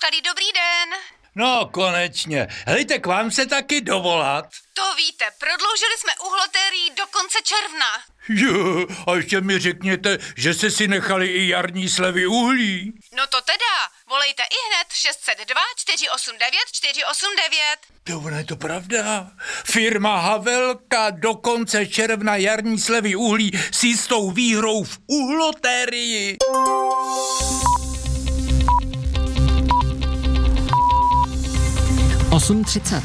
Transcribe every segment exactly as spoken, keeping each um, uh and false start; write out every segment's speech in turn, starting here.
Pascali, dobrý den. No, konečně. Helejte, k vám se taky dovolat. To víte, prodloužili jsme uhlotérii do konce června. Jo, a ještě mi řekněte, že jste si nechali i jarní slevy uhlí. No to teda, volejte i hned šest set dva čtyři osm devět čtyři osm devět. To ono je to pravda. Firma Havelka do konce června jarní slevy uhlí s jistou výhrou v uhlotérii. osm třicet.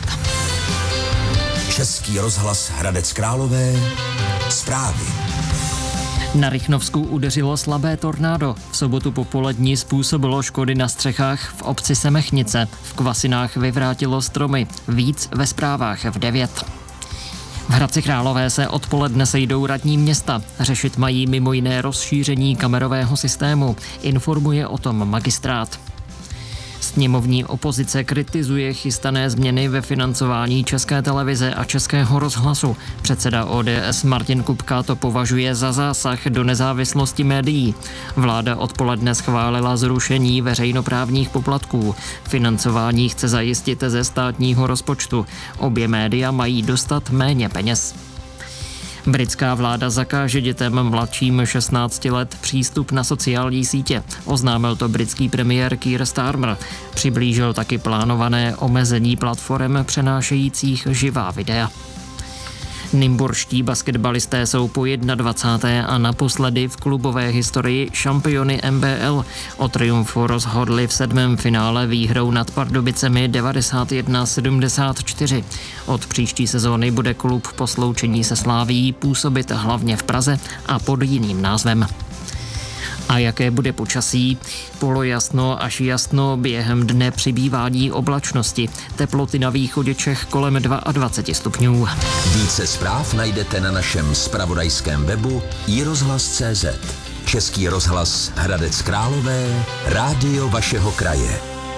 Český rozhlas Hradec Králové. Zprávy. Na Rychnovsku udeřilo slabé tornádo. V sobotu popolední způsobilo škody na střechách v obci Semechnice. V Kvasinách vyvrátilo stromy. Víc ve zprávách v devět. V Hradci Králové se odpoledne sejdou radní města. Řešit mají mimo jiné rozšíření kamerového systému. Informuje o tom magistrát. Sněmovní opozice kritizuje chystané změny ve financování České televize a Českého rozhlasu. Předseda O D S Martin Kupka to považuje za zásah do nezávislosti médií. Vláda odpoledne schválila zrušení veřejnoprávních poplatků. Financování chce zajistit ze státního rozpočtu. Obě média mají dostat méně peněz. Britská vláda zakáže dětem mladším šestnácti let přístup na sociální sítě. Oznámil to britský premiér Keir Starmer. Přiblížil taky plánované omezení platform přenášejících živá videa. Nymburští basketbalisté jsou po dvacáté první a naposledy v klubové historii šampiony N B L. O triumfu rozhodli v sedmém finále výhrou nad Pardubicemi devadesát jedna sedmdesát čtyři. Od příští sezóny bude klub po sloučení se Slavií působit hlavně v Praze a pod jiným názvem. A jaké bude počasí? Polojasno až jasno, během dne přibývání oblačnosti. Teploty na východě Čech kolem dvacet dva stupňů. Více zpráv najdete na našem zpravodajském webu i rozhlas tečka cé zet. Český rozhlas Hradec Králové, rádio vašeho kraje.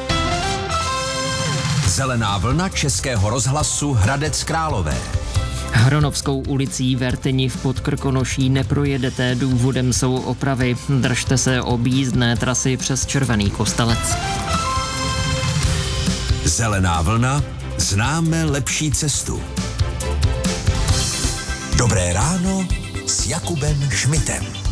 Zelená vlna Českého rozhlasu Hradec Králové. Hronovskou ulicí Vertyni v Podkrkonoší neprojedete, důvodem jsou opravy. Držte se objízdné trasy přes Červený Kostelec. Zelená vlna, známe lepší cestu. Dobré ráno s Jakubem Šmitem.